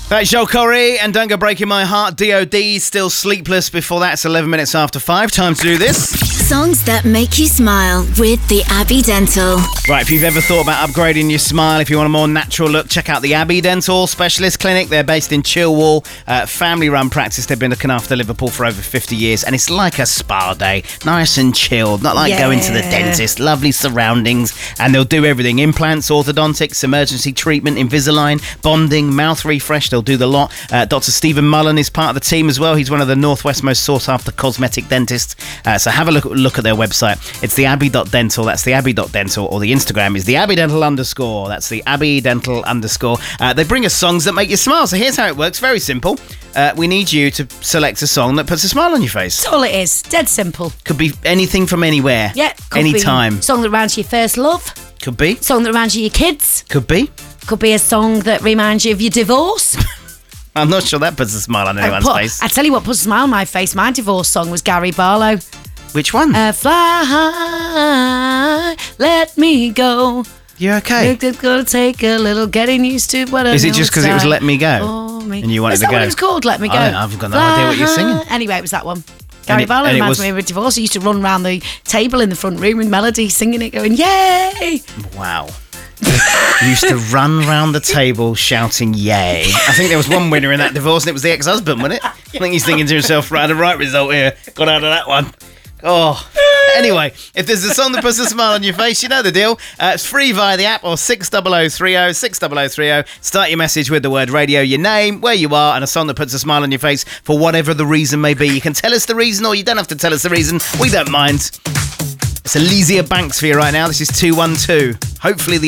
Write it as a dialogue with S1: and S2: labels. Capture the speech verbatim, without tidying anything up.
S1: That's Joel Corey and Don't Go Breaking My Heart. D O D, Still Sleepless. Before that, it's eleven minutes after five. Time to do this.
S2: Songs that make you smile with the Abbey Dental.
S1: Right, if you've ever thought about upgrading your smile, if you want a more natural look, check out the Abbey Dental Specialist Clinic. They're based in Chilwell, uh, family-run practice. They've been looking after Liverpool for over fifty years, and it's like a spa day. Nice and chilled, not like
S3: Yeah.
S1: going to the dentist. Lovely surroundings, and they'll do everything. Implants, orthodontics, emergency treatment, Invisalign, bonding, mouth refresh. They'll do the lot. Uh, Doctor Stephen Mullen is part of the team as well. He's one of the Northwest's most sought-after cosmetic dentists. Uh, so have a look, look at their website. It's the abbey dot dental. That's the abbey dot dental, or the Instagram is the abbey dental underscore. That's the abbey dental underscore. Uh, they bring us songs that make you smile. So here's how it works. Very simple. Uh, we need you to select a song that puts a smile on your face.
S3: That's all it is. Dead simple.
S1: Could be anything from anywhere.
S3: Yeah. Could
S1: Anytime.
S3: Be song that reminds you of your first love.
S1: Could be.
S3: Song that reminds you of your kids.
S1: Could be.
S3: Could be a song that reminds you of your divorce.
S1: I'm not sure that puts a smile on anyone's
S3: I, put,
S1: face.
S3: I tell you what puts a smile on my face. My divorce song was Gary Barlow.
S1: Which one?
S3: Uh, fly high, let me go.
S1: You okay?
S3: It's gonna take a little getting used to what I
S1: Is it
S3: know
S1: just
S3: it's
S1: because it was
S3: time
S1: Let Me Go?
S3: for me.
S1: And you wanted
S3: Is
S1: to
S3: that
S1: go?
S3: what it was called? Let Me Go.
S1: I- I've got no
S3: Fly
S1: idea what you're
S3: high.
S1: singing.
S3: Anyway, it was that one. Gary
S1: it-
S3: Barlow
S1: and it
S3: reminds
S1: was-
S3: me of a divorce. I used to run around the table in the front room with Melody singing it, going, yay!
S1: Wow. You used to run round the table shouting yay. I think there was one winner in that divorce and it was the ex-husband, wasn't it? I think he's thinking to himself, right, the right result here. Got out of that one. Oh. Anyway, if there's a song that puts a smile on your face, you know the deal. Uh, it's free via the app or six double oh three oh, six double oh three oh. Start your message with the word radio, your name, where you are, and a song that puts a smile on your face for whatever the reason may be. You can tell us the reason or you don't have to tell us the reason. We don't mind. It's Elysia Banks for you right now. This is two one two. Hopefully the